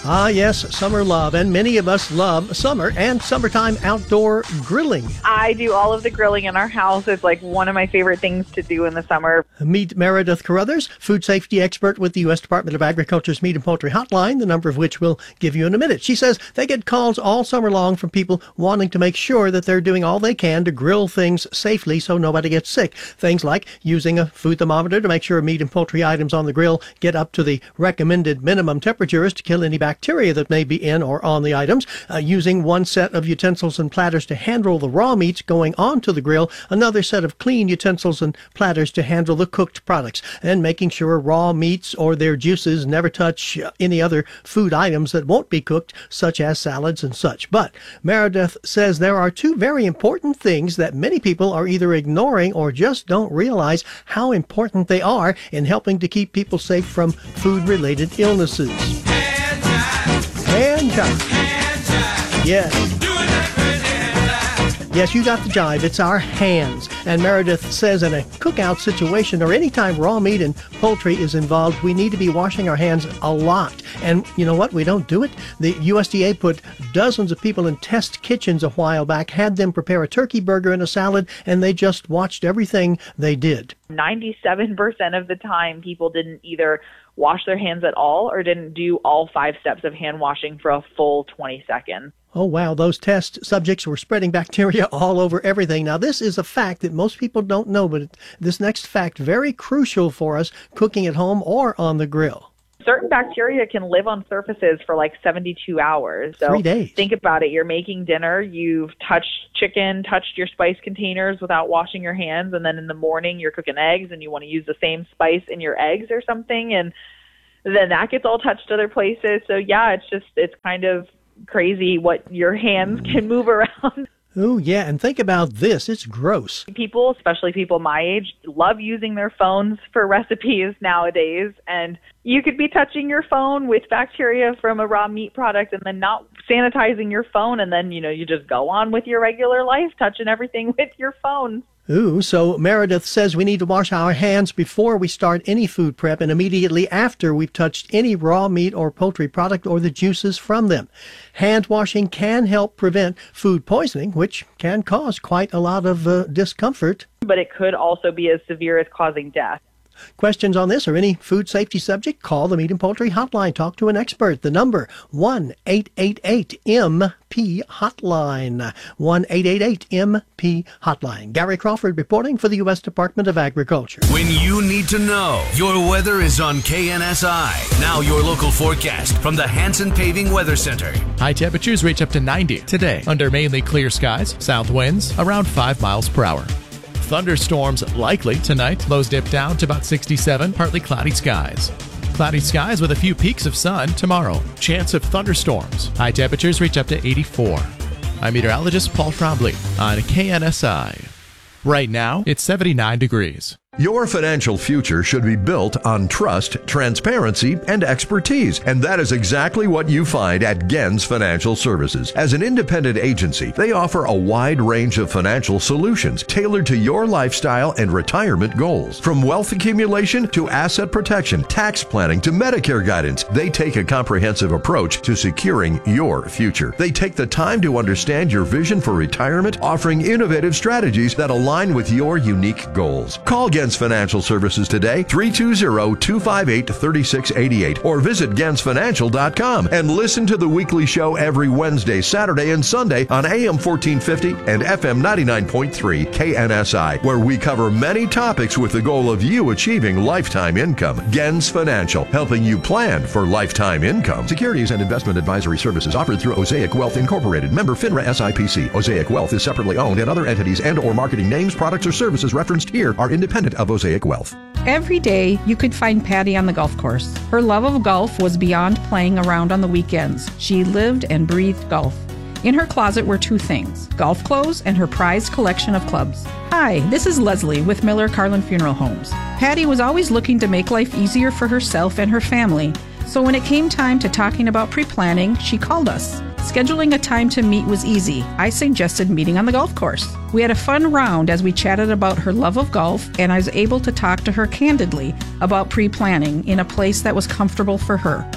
Ah, yes, summer love, and many of us love summer and summertime outdoor grilling. I do all of the grilling in our house. It's like one of my favorite things to do in the summer. Meet Meredith Carruthers, food safety expert with the U.S. Department of Agriculture's Meat and Poultry Hotline, the number of which we'll give you in a minute. She says they get calls all summer long from people wanting to make sure that they're doing all they can to grill things safely so nobody gets sick. Things like using a food thermometer to make sure meat and poultry items on the grill get up to the recommended minimum temperatures to kill any bacteria that may be in or on the items, using one set of utensils and platters to handle the raw meats going onto the grill, another set of clean utensils and platters to handle the cooked products, and making sure raw meats or their juices never touch any other food items that won't be cooked, such as salads and such. But Meredith says there are two very important things that many people are either ignoring or just don't realize how important they are in helping to keep people safe from food-related illnesses. Hand jive. Yes. Yes, you got the jive. It's our hands. And Meredith says in a cookout situation or anytime raw meat and poultry is involved, we need to be washing our hands a lot. And you know what? We don't do it. The USDA put dozens of people in test kitchens a while back, had them prepare a turkey burger and a salad, and they just watched everything they did. 97% of the time, people didn't either wash their hands at all or didn't do all 5 steps of hand washing for a full 20 seconds. Oh, wow. Those test subjects were spreading bacteria all over everything. Now, this is a fact that most people don't know, but this next fact, very crucial for us cooking at home or on the grill. Certain bacteria can live on surfaces for like 72 hours. So 3 days. Think about it. You're making dinner. You've touched chicken, touched your spice containers without washing your hands. And then in the morning, you're cooking eggs and you want to use the same spice in your eggs or something. And then that gets all touched other places. So yeah, it's kind of crazy what your hands can move around. Oh, yeah, and think about this. It's gross. People, especially people my age, love using their phones for recipes nowadays, and you could be touching your phone with bacteria from a raw meat product and then not sanitizing your phone, and then, you just go on with your regular life, touching everything with your phone. Ooh, so Meredith says we need to wash our hands before we start any food prep and immediately after we've touched any raw meat or poultry product or the juices from them. Hand washing can help prevent food poisoning, which can cause quite a lot of discomfort. But it could also be as severe as causing death. Questions on this or any food safety subject? Call the Meat and Poultry Hotline. Talk to an expert. The number, 1-888-MP-HOTLINE. 1-888-MP-HOTLINE. Gary Crawford reporting for the U.S. Department of Agriculture. When you need to know, your weather is on KNSI. Now your local forecast from the Hanson Paving Weather Center. High temperatures reach up to 90 today under mainly clear skies, south winds around 5 miles per hour. Thunderstorms likely tonight. Lows dip down to about 67, partly cloudy skies. Cloudy skies with a few peaks of sun tomorrow. Chance of thunderstorms. High temperatures reach up to 84. I'm meteorologist Paul Trombley on KNSI. Right now, it's 79 degrees. Your financial future should be built on trust, transparency, and expertise. And that is exactly what you find at Gens Financial Services. As an independent agency, they offer a wide range of financial solutions tailored to your lifestyle and retirement goals. From wealth accumulation to asset protection, tax planning to Medicare guidance, they take a comprehensive approach to securing your future. They take the time to understand your vision for retirement, offering innovative strategies that align with your unique goals. Call Gens Financial Services today, 320-258-3688, or visit GensFinancial.com and listen to the weekly show every Wednesday, Saturday, and Sunday on AM 1450 and FM 99.3 KNSI, where we cover many topics with the goal of you achieving lifetime income. Gens Financial, helping you plan for lifetime income. Securities and investment advisory services offered through Osaic Wealth Incorporated, member FINRA SIPC. Osaic Wealth is separately owned, and other entities and or marketing names, products, or services referenced here are independent of Osaic Wealth. Every day, you could find Patty on the golf course. Her love of golf was beyond playing around on the weekends. She lived and breathed golf. In her closet were two things, golf clothes and her prized collection of clubs. Hi, this is Leslie with Miller Carlin Funeral Homes. Patty was always looking to make life easier for herself and her family. So when it came time to talking about pre-planning, she called us. Scheduling a time to meet was easy. I suggested meeting on the golf course. We had a fun round as we chatted about her love of golf, and I was able to talk to her candidly about pre-planning in a place that was comfortable for her.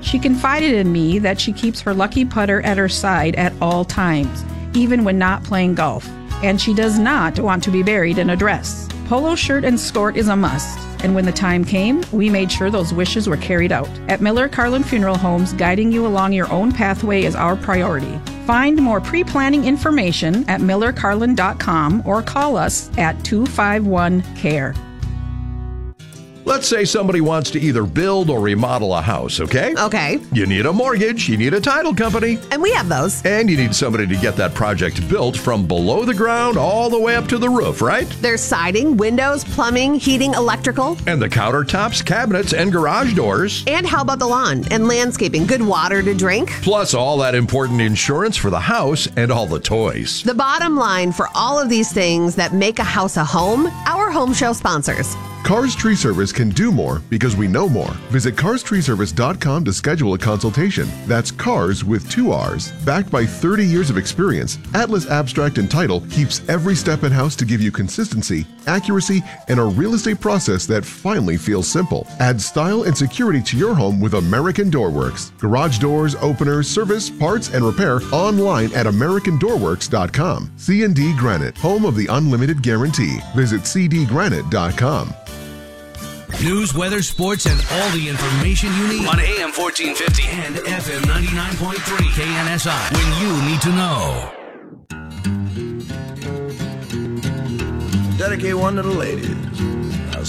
She confided in me that she keeps her lucky putter at her side at all times, even when not playing golf. And she does not want to be buried in a dress. Polo shirt and skirt is a must. And when the time came, we made sure those wishes were carried out. At Miller Carlin Funeral Homes, guiding you along your own pathway is our priority. Find more pre-planning information at millercarlin.com or call us at 251-CARE. Let's say somebody wants to either build or remodel a house, okay? Okay. You need a mortgage, you need a title company, And we have those. and you need somebody to get that project built from below the ground all the way up to the roof, right? There's siding, windows, plumbing, heating, electrical. And the countertops, cabinets, and garage doors. And how about the lawn and landscaping? Good water to drink? Plus all that important insurance for the house and all the toys. The bottom line for all of these things that make a house a home, our home show sponsors. Cars Tree Service can do more because we know more. Visit carstreeservice.com to schedule a consultation. That's Cars with 2 R's. Backed by 30 years of experience, Atlas Abstract and Title keeps every step in-house to give you consistency, accuracy, and a real estate process that finally feels simple. Add style and security to your home with American Doorworks. Garage doors, openers, service, parts, and repair online at americandoorworks.com. C&D Granite, home of the unlimited guarantee. Visit cdgranite.com. News, weather, sports, and all the information you need on AM 1450 and FM 99.3 KNSI when you need to know. Dedicate one to the ladies.